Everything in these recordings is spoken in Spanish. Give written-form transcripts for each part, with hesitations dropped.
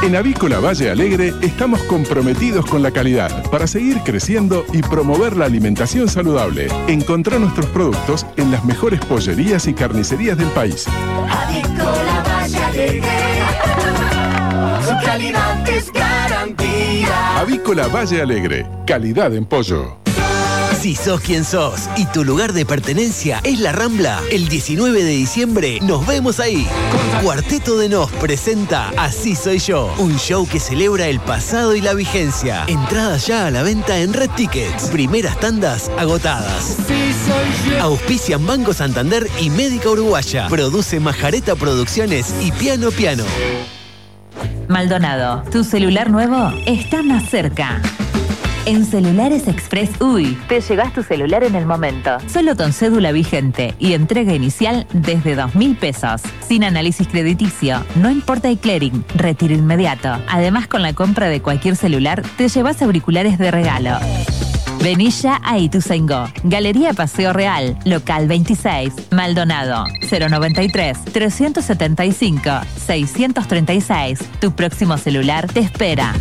En Avícola Valle Alegre estamos comprometidos con la calidad para seguir creciendo y promover la alimentación saludable. Encontrá nuestros productos en las mejores pollerías y carnicerías del país. Avícola Valle Alegre, su calidad es garantía. Avícola Valle Alegre, calidad en pollo. Si sos quien sos y tu lugar de pertenencia es la Rambla, el 19 de diciembre nos vemos ahí. Cuarteto de Nos presenta Así Soy Yo, un show que celebra el pasado y la vigencia. Entradas ya a la venta en Red Tickets. Primeras tandas agotadas. Auspician Banco Santander y Médica Uruguaya. Produce Majareta Producciones y Piano Piano. Maldonado, tu celular nuevo está más cerca. En Celulares Express UI te llevas tu celular en el momento. Solo con cédula vigente y entrega inicial desde 2.000 pesos. Sin análisis crediticio, no importa el clearing, retiro inmediato. Además, con la compra de cualquier celular, te llevas auriculares de regalo. Vení ya a Ituzaingó. Galería Paseo Real, local 26, Maldonado, 093-375-636. Tu próximo celular te espera.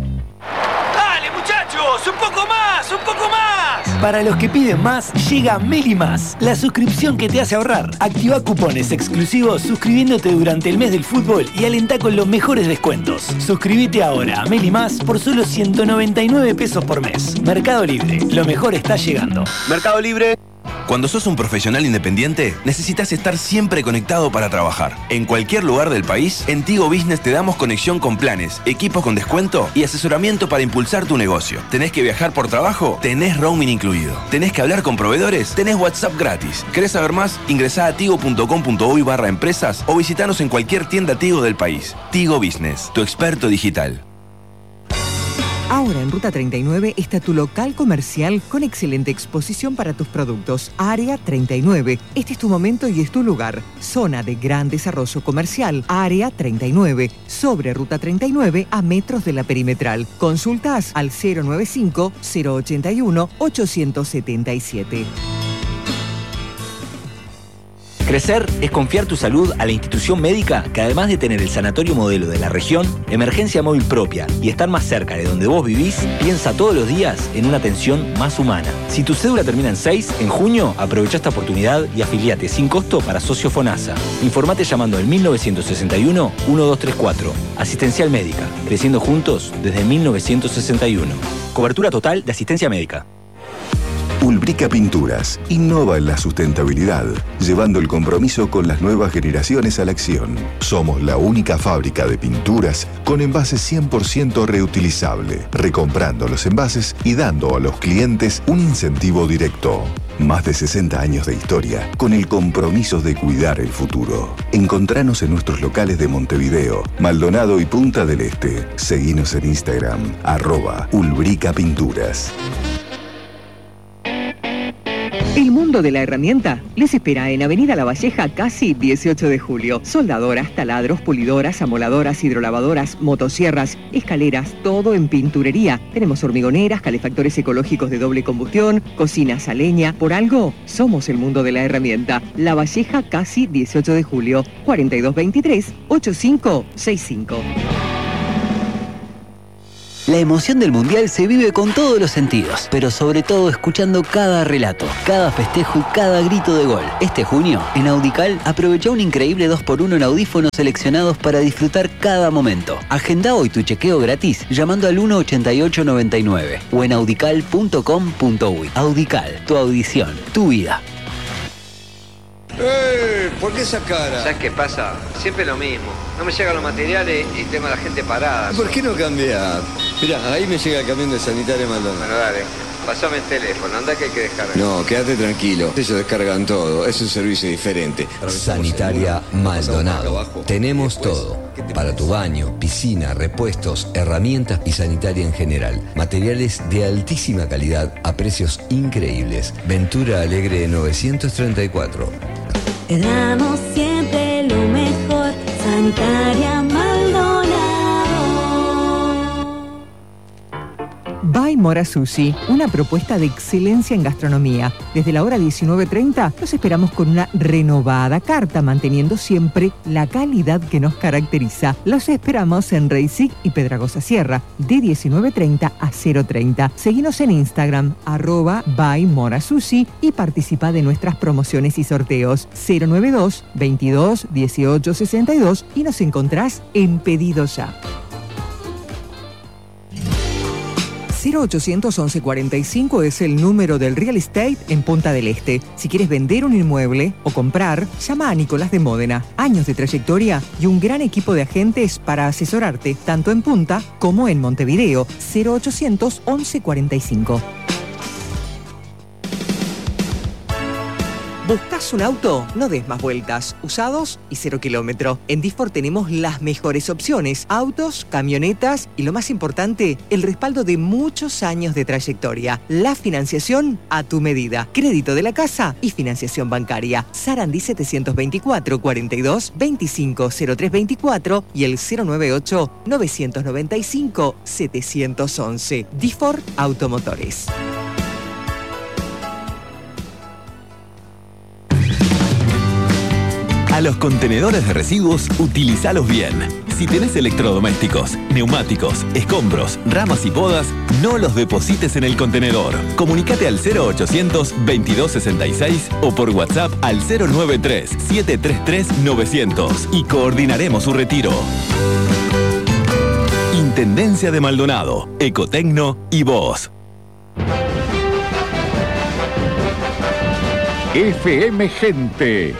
¡Un poco más! ¡Un poco más! Para los que piden más, llega Meli Más, la suscripción que te hace ahorrar. Activa cupones exclusivos suscribiéndote durante el mes del fútbol y alentá con los mejores descuentos. Suscríbete ahora a Meli Más por solo 199 pesos por mes. Mercado Libre, lo mejor está llegando. Mercado Libre. Cuando sos un profesional independiente, necesitas estar siempre conectado para trabajar. En cualquier lugar del país, en Tigo Business te damos conexión con planes, equipos con descuento y asesoramiento para impulsar tu negocio. ¿Tenés que viajar por trabajo? Tenés roaming incluido. ¿Tenés que hablar con proveedores? Tenés WhatsApp gratis. ¿Querés saber más? Ingresá a tigo.com.uy/empresas o visitanos en cualquier tienda Tigo del país. Tigo Business, tu experto digital. Ahora en Ruta 39 está tu local comercial con excelente exposición para tus productos. Área 39. Este es tu momento y es tu lugar. Zona de gran desarrollo comercial. Área 39. Sobre Ruta 39 a metros de la perimetral. Consultas al 095-081-877. Crecer es confiar tu salud a la institución médica que, además de tener el sanatorio modelo de la región, emergencia móvil propia y estar más cerca de donde vos vivís, piensa todos los días en una atención más humana. Si tu cédula termina en 6, en junio, aprovecha esta oportunidad y afiliate sin costo para socio FONASA. Informate llamando al 1961-1234. Asistencial médica, creciendo juntos desde 1961. Cobertura total de asistencia médica. Ulbrica Pinturas innova en la sustentabilidad, llevando el compromiso con las nuevas generaciones a la acción. Somos la única fábrica de pinturas con envases 100% reutilizable, recomprando los envases y dando a los clientes un incentivo directo. Más de 60 años de historia con el compromiso de cuidar el futuro. Encontranos en nuestros locales de Montevideo, Maldonado y Punta del Este. Seguinos en Instagram, @Ulbrica Pinturas. El mundo de la herramienta les espera en Avenida La Valleja, casi 18 de julio. Soldadoras, taladros, pulidoras, amoladoras, hidrolavadoras, motosierras, escaleras, todo en pinturería. Tenemos hormigoneras, calefactores ecológicos de doble combustión, cocinas a leña. Por algo, somos el mundo de la herramienta. La Valleja, casi 18 de julio, 4223-8565. La emoción del Mundial se vive con todos los sentidos, pero sobre todo escuchando cada relato, cada festejo y cada grito de gol. Este junio, en Audical, aprovecha un increíble 2x1 en audífonos seleccionados para disfrutar cada momento. Agenda hoy tu chequeo gratis llamando al 18899 o en audical.com.uy. Audical, tu audición, tu vida. ¿Por qué esa cara? ¿Sabes qué pasa? Siempre lo mismo. No me llegan los materiales y tengo a la gente parada. ¿Por qué no cambiar? Mirá, ahí me llega el camión de Sanitaria Maldonado. Bueno, dale. Pasame el teléfono, anda que hay que descargar. No, quédate tranquilo. Ellos descargan todo. Es un servicio diferente. Sanitaria Maldonado. Tenemos todo. Para tu baño, piscina, repuestos, herramientas y sanitaria en general. Materiales de altísima calidad a precios increíbles. Ventura Alegre 934. Te damos siempre lo mejor. Sanitaria Maldonado. By Mora Sushi, una propuesta de excelencia en gastronomía. Desde la hora 19:30 los esperamos con una renovada carta, manteniendo siempre la calidad que nos caracteriza. Los esperamos en Reisig y Pedragosa Sierra, de 19:30 a 0:30. Seguinos en Instagram, @ByMoraSushi, y participa de nuestras promociones y sorteos. 092 22 18 62 y nos encontrás en Pedido Ya. 0800 11 45 es el número del real estate en Punta del Este. Si quieres vender un inmueble o comprar, llama a Nicolás de Módena. Años de trayectoria y un gran equipo de agentes para asesorarte, tanto en Punta como en Montevideo. 0800 11 45. ¿Buscas un auto? No des más vueltas. Usados y 0 kilómetro. En Difford tenemos las mejores opciones. Autos, camionetas y, lo más importante, el respaldo de muchos años de trayectoria. La financiación a tu medida. Crédito de la casa y financiación bancaria. Sarandí 724 42 25 0324 y el 098 995 711. Difford Automotores. A los contenedores de residuos, utilizalos bien. Si tenés electrodomésticos, neumáticos, escombros, ramas y podas, no los deposites en el contenedor. Comunicate al 0800 2266 o por WhatsApp al 093 733 900 y coordinaremos su retiro. Intendencia de Maldonado, Ecotecno y vos. FM Gente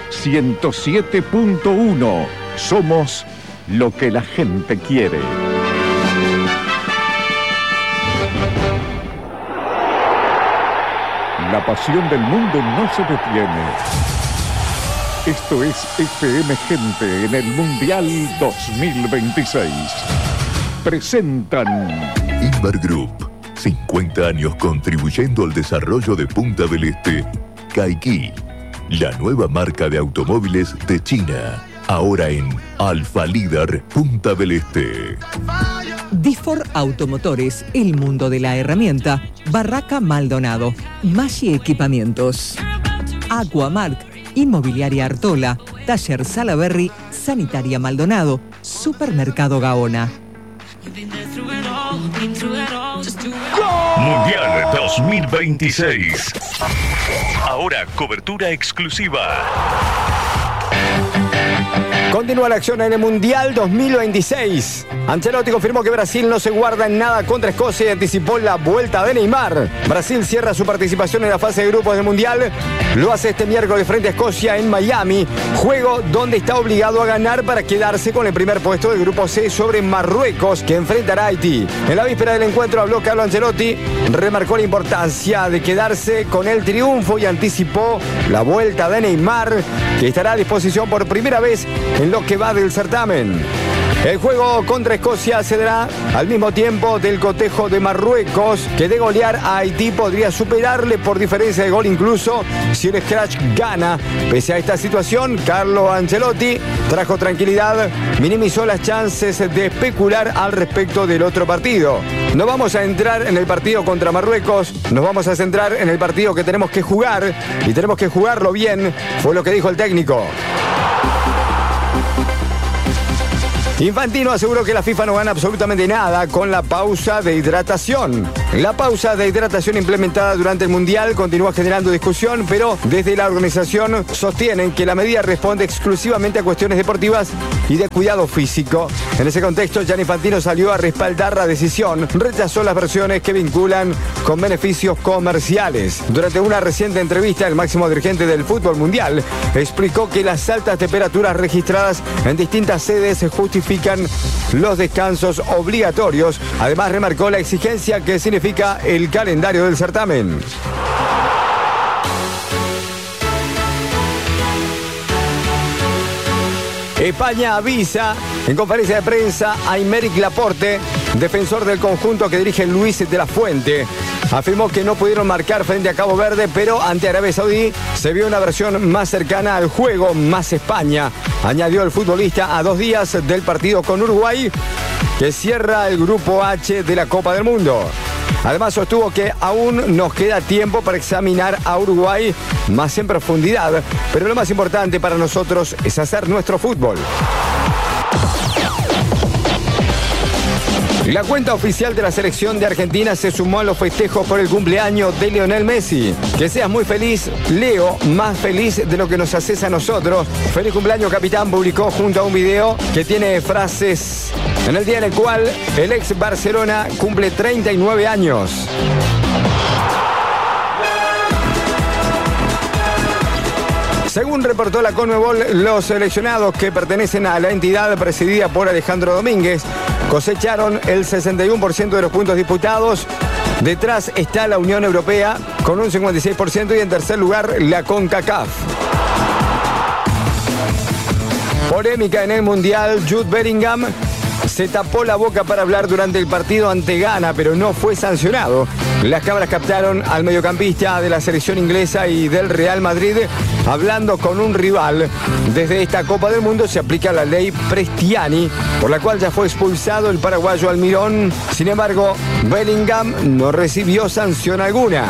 107.1. Somos lo que la gente quiere. La pasión del mundo no se detiene. Esto es FM Gente en el Mundial 2026. Presentan Inver Group, 50 años contribuyendo al desarrollo de Punta del Este. Caiki, la nueva marca de automóviles de China, ahora en Alfa Líder Punta del Este. Difford Automotores, el mundo de la herramienta. Barraca Maldonado, Maggi Equipamientos, Aquamark, Inmobiliaria Artola, Taller Salaberry, Sanitaria Maldonado, Supermercado Gaona. Mundial 2026. Ahora cobertura exclusiva. Continúa la acción en el Mundial 2026. Ancelotti confirmó que Brasil no se guarda en nada contra Escocia y anticipó la vuelta de Neymar. Brasil cierra su participación en la fase de grupos del Mundial. Lo hace este miércoles frente a Escocia en Miami, juego donde está obligado a ganar para quedarse con el primer puesto del grupo C sobre Marruecos, que enfrentará a Haití. En la víspera del encuentro habló Carlo Ancelotti, remarcó la importancia de quedarse con el triunfo y anticipó la vuelta de Neymar, que estará a disposición por primera vez en lo que va del certamen. El juego contra Escocia se dará al mismo tiempo del cotejo de Marruecos, que de golear a Haití podría superarle por diferencia de gol incluso si el Scratch gana. Pese a esta situación, Carlo Ancelotti trajo tranquilidad, minimizó las chances de especular al respecto del otro partido. No vamos a entrar en el partido contra Marruecos, nos vamos a centrar en el partido que tenemos que jugar y tenemos que jugarlo bien, fue lo que dijo el técnico. Infantino aseguró que la FIFA no gana absolutamente nada con la pausa de hidratación. La pausa de hidratación implementada durante el Mundial continúa generando discusión, pero desde la organización sostienen que la medida responde exclusivamente a cuestiones deportivas y de cuidado físico. En ese contexto, Gianni Infantino salió a respaldar la decisión, rechazó las versiones que vinculan con beneficios comerciales. Durante una reciente entrevista, el máximo dirigente del fútbol mundial explicó que las altas temperaturas registradas en distintas sedes se justifican los descansos obligatorios. Además, remarcó la exigencia que significa el calendario del certamen. España avisa en conferencia de prensa a Aymeric Laporte, defensor del conjunto que dirige Luis de la Fuente. Afirmó que no pudieron marcar frente a Cabo Verde, pero ante Arabia Saudí se vio una versión más cercana al juego, más España. Añadió el futbolista a 2 días del partido con Uruguay, que cierra el grupo H de la Copa del Mundo. Además sostuvo que aún nos queda tiempo para examinar a Uruguay más en profundidad, pero lo más importante para nosotros es hacer nuestro fútbol. La cuenta oficial de la selección de Argentina se sumó a los festejos por el cumpleaños de Lionel Messi. Que seas muy feliz, Leo, más feliz de lo que nos haces a nosotros. Feliz cumpleaños, capitán, publicó junto a un video que tiene frases en el día en el cual el ex Barcelona cumple 39 años. Según reportó la Conmebol, los seleccionados que pertenecen a la entidad presidida por Alejandro Domínguez cosecharon el 61% de los puntos disputados. Detrás está la Unión Europea con un 56% y en tercer lugar la CONCACAF. Polémica en el Mundial. Jude Bellingham se tapó la boca para hablar durante el partido ante Ghana, pero no fue sancionado. Las cámaras captaron al mediocampista de la selección inglesa y del Real Madrid hablando con un rival. Desde esta Copa del Mundo se aplica la ley Prestiani, por la cual ya fue expulsado el paraguayo Almirón. Sin embargo, Bellingham no recibió sanción alguna.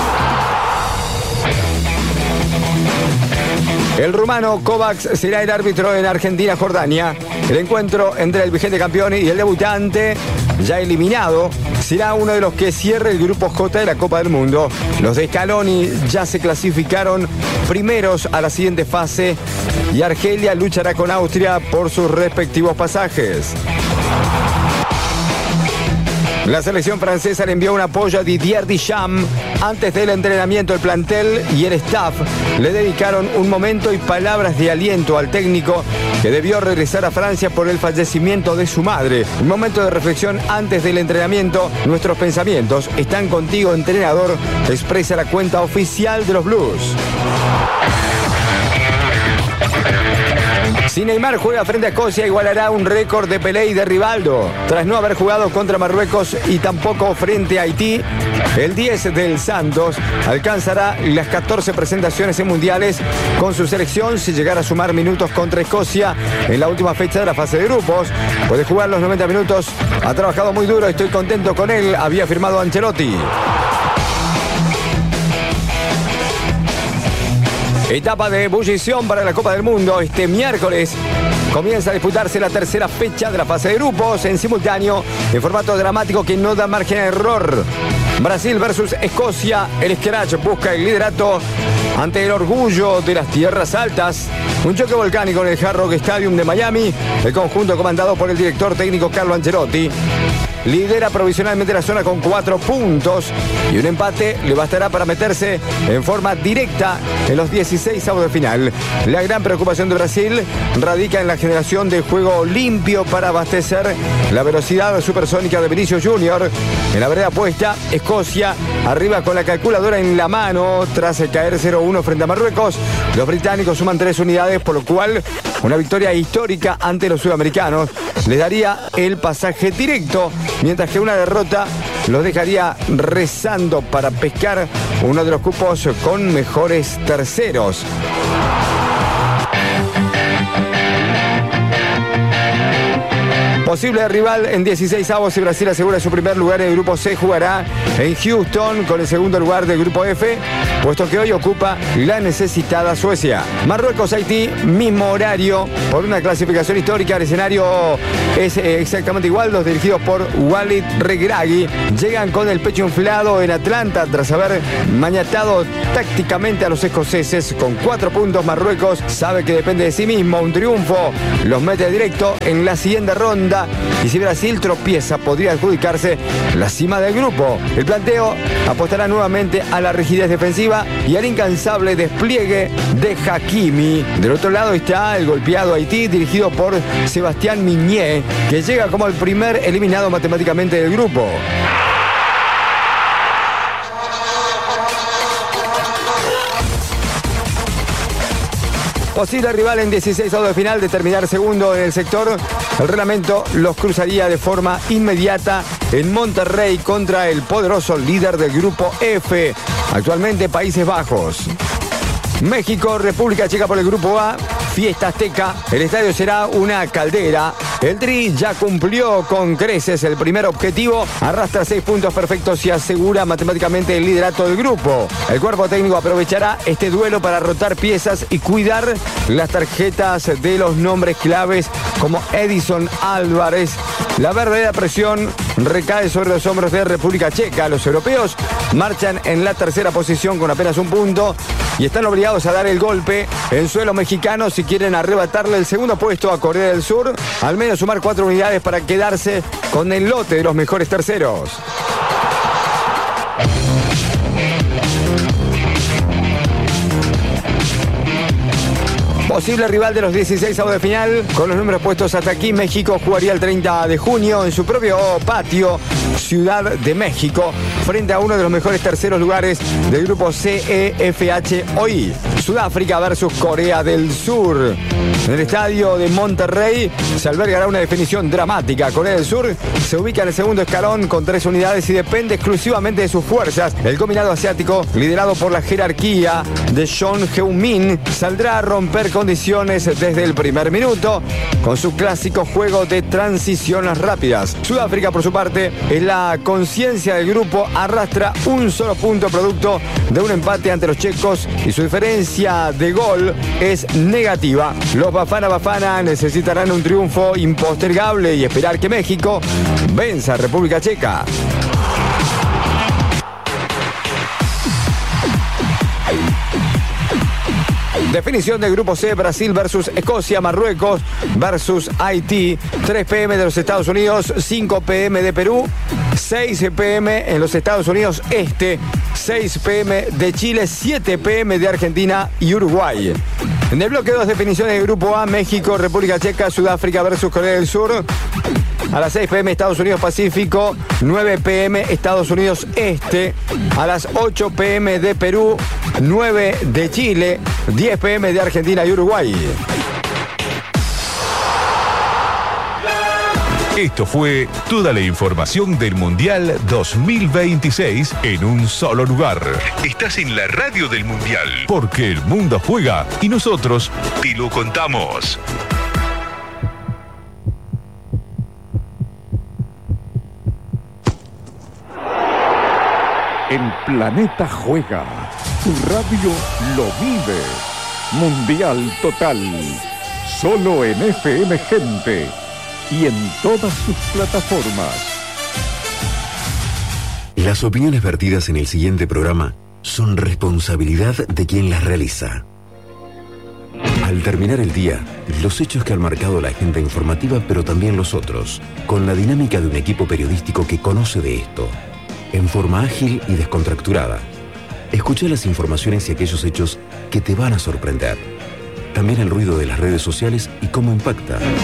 El rumano Kovacs será el árbitro en Argentina-Jordania. El encuentro entre el vigente campeón y el debutante, ya eliminado, será uno de los que cierre el grupo J de la Copa del Mundo. Los de Scaloni ya se clasificaron primeros a la siguiente fase y Argelia luchará con Austria por sus respectivos pasajes. La selección francesa le envió un apoyo a Didier Deschamps. Antes del entrenamiento, el plantel y el staff le dedicaron un momento y palabras de aliento al técnico que debió regresar a Francia por el fallecimiento de su madre. Un momento de reflexión antes del entrenamiento. Nuestros pensamientos están contigo, entrenador, expresa la cuenta oficial de los Blues. Si Neymar juega frente a Escocia, igualará un récord de Pelé y de Rivaldo. Tras no haber jugado contra Marruecos y tampoco frente a Haití, el 10 del Santos alcanzará las 14 presentaciones en mundiales con su selección si llegara a sumar minutos contra Escocia en la última fecha de la fase de grupos. Puede jugar los 90 minutos, ha trabajado muy duro, estoy contento con él, había afirmado Ancelotti. Etapa de ebullición para la Copa del Mundo. Este miércoles comienza a disputarse la tercera fecha de la fase de grupos en simultáneo, en formato dramático que no da margen a error. Brasil versus Escocia. El Scratch busca el liderato ante el orgullo de las tierras altas. Un choque volcánico en el Hard Rock Stadium de Miami. El conjunto comandado por el director técnico Carlo Ancelotti lidera provisionalmente la zona con 4 puntos y un empate le bastará para meterse en forma directa en los 16avos de final. La gran preocupación de Brasil radica en la generación de juego limpio para abastecer la velocidad supersónica de Vinicius Junior. En la vereda puesta, Escocia arriba con la calculadora en la mano tras caer 0-1 frente a Marruecos. Los británicos suman 3 unidades, por lo cual una victoria histórica ante los sudamericanos les daría el pasaje directo, mientras que una derrota los dejaría rezando para pescar uno de los cupos con mejores terceros. Posible rival en 16avos si Brasil asegura su primer lugar en el grupo C, jugará en Houston con el segundo lugar del grupo F, puesto que hoy ocupa la necesitada Suecia. Marruecos-Haití, mismo horario, por una clasificación histórica. El escenario es exactamente igual. Los dirigidos por Walid Regragui llegan con el pecho inflado en Atlanta tras haber mañatado tácticamente a los escoceses. Con 4 puntos, Marruecos sabe que depende de sí mismo. Un triunfo los mete directo en la siguiente ronda. Y si Brasil tropieza, podría adjudicarse la cima del grupo. El planteo apostará nuevamente a la rigidez defensiva y al incansable despliegue de Hakimi. Del otro lado está el golpeado Haití, dirigido por Sebastián Migné, que llega como el primer eliminado matemáticamente del grupo. Posible rival en 16avos de final de terminar segundo en el sector. El reglamento los cruzaría de forma inmediata en Monterrey contra el poderoso líder del grupo F, actualmente Países Bajos. México, República Checa por el grupo A, Fiesta Azteca. El estadio será una caldera. El Tri ya cumplió con creces el primer objetivo. Arrastra 6 puntos perfectos y asegura matemáticamente el liderato del grupo. El cuerpo técnico aprovechará este duelo para rotar piezas y cuidar las tarjetas de los nombres claves como Edison Álvarez. La verdadera presión recae sobre los hombros de República Checa. Los europeos marchan en la tercera posición con apenas un punto y están obligados a dar el golpe en suelo mexicano si quieren arrebatarle el segundo puesto a Corea del Sur, al menos sumar 4 unidades para quedarse con el lote de los mejores terceros. Posible rival de los 16 avos de final. Con los números puestos hasta aquí, México jugaría el 30 de junio en su propio patio, Ciudad de México, frente a uno de los mejores terceros lugares del grupo CEFH-OI. Sudáfrica versus Corea del Sur. En el estadio de Monterrey se albergará una definición dramática. Corea del Sur se ubica en el segundo escalón con 3 unidades y depende exclusivamente de sus fuerzas. El combinado asiático, liderado por la jerarquía de Son Heung-min, saldrá a romper condiciones desde el primer minuto con su clásico juego de transiciones rápidas. Sudáfrica, por su parte, es la conciencia del grupo, arrastra un solo punto producto de un empate ante los checos y su diferencia de gol es negativa. Los Bafana necesitarán un triunfo impostergable y esperar que México venza a República Checa. Definición del grupo C: Brasil versus Escocia, Marruecos versus Haití. 3 p.m. de los Estados Unidos, 5 p.m. de Perú, 6 p.m. en los Estados Unidos Este, 6 p.m. de Chile, 7 p.m. de Argentina y Uruguay. En el bloque 2, definiciones del grupo A: México, República Checa, Sudáfrica versus Corea del Sur. A las 6 p.m. Estados Unidos Pacífico, 9 p.m. Estados Unidos Este, a las 8 p.m. de Perú, 9 de Chile, 10 p.m. de Argentina y Uruguay. Esto fue toda la información del Mundial 2026 en un solo lugar. Estás en la radio del Mundial, porque el mundo juega y nosotros te lo contamos. El planeta juega. Tu radio lo vive. Mundial Total. Solo en FM Gente y en todas sus plataformas. Las opiniones vertidas en el siguiente programa son responsabilidad de quien las realiza. Al terminar el día, los hechos que han marcado la agenda informativa, pero también los otros, con la dinámica de un equipo periodístico que conoce de esto. En forma ágil y descontracturada. Escucha las informaciones y aquellos hechos que te van a sorprender. También el ruido de las redes sociales y cómo impacta